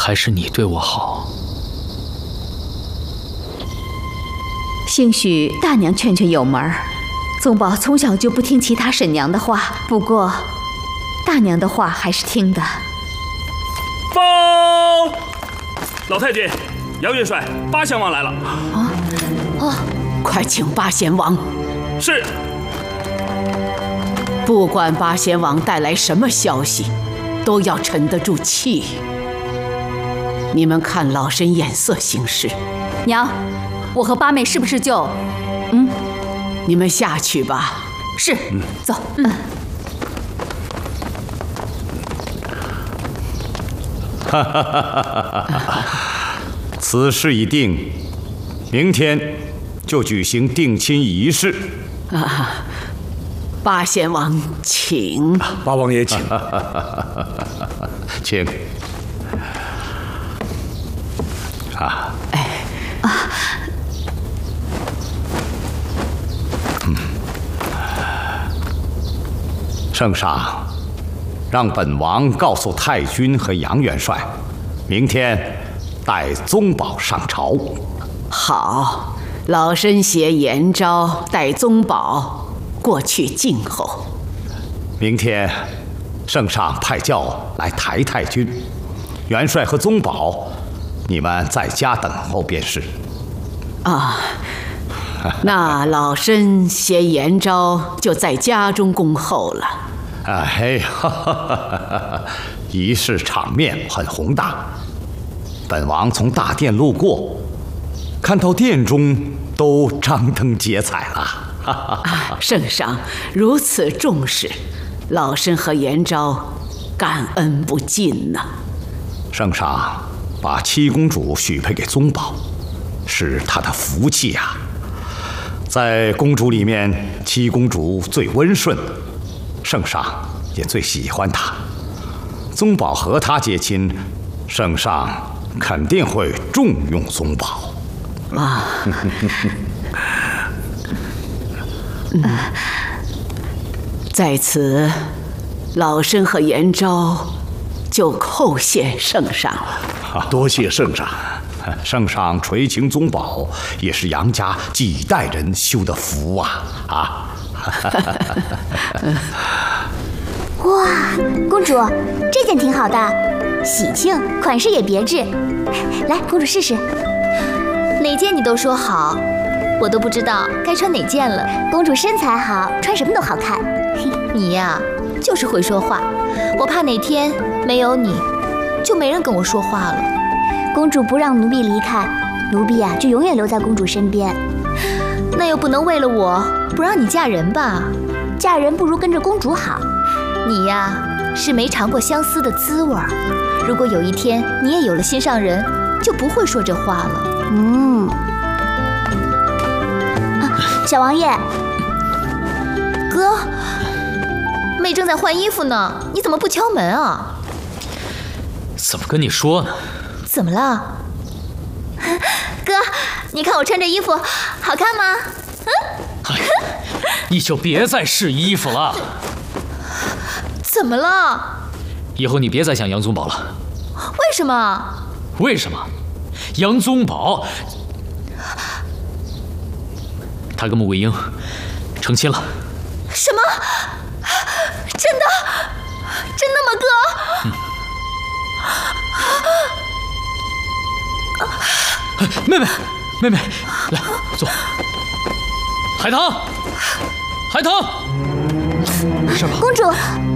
还是你对我好。 兴许大娘劝劝有门儿。宗保从小就不听其他婶娘的话，不过大娘的话还是听的。 报，老太监，杨元帅，八贤王来了。 快请八贤王。 是。 不管八贤王带来什么消息，都要沉得住气。你们看老身眼色行事。 娘，我和八妹是不是就…… 你们下去吧。 是，走。 此事已定，明天就举行定亲仪式。 八贤王，请。 八王爷请。 请。圣上，让本王告诉太君和杨元帅，明天带宗保上朝。 好，老身携延昭带宗保过去静候。 明天，圣上派轿来抬太君，元帅和宗保，你们在家等候便是。 那老身携延昭就在家中恭候了。 仪式场面很宏大。本王从大殿路过，看到殿中都张灯结彩了。 圣上如此重视，老身和延昭感恩不尽呐。 圣上把七公主许配给宗保，是他的福气啊。在公主里面，七公主最温顺，圣上也最喜欢她。宗保和她结亲，圣上肯定会重用宗保。 在此，老身和延昭就叩谢圣上了。 多谢圣上。 圣上垂青宗保，也是杨家几代人修的福啊！ 哇，公主，这件挺好的，喜庆，款式也别致。来，公主试试。 哪件你都说好，我都不知道该穿哪件了。 公主身材好，穿什么都好看。 你呀，就是会说话，我怕哪天没有你，就没人跟我说话了。 公主不让奴婢离开，奴婢啊就永远留在公主身边。 那又不能为了我不让你嫁人吧？ 嫁人不如跟着公主好。 你呀是没尝过相思的滋味儿，如果有一天你也有了心上人，就不会说这话了。 小王爷， 哥，妹正在换衣服呢，你怎么不敲门啊？ 怎么跟你说呢？ 怎么了？哥，你看我穿这衣服好看吗？ 你就别再试衣服了。 怎么了？ 以后你别再想杨宗保了。 为什么？ 为什么？杨宗保，他跟穆桂英成亲了。 什么？真的？真的吗，哥？ 妹妹，来坐。海棠，没事吧？ 公主，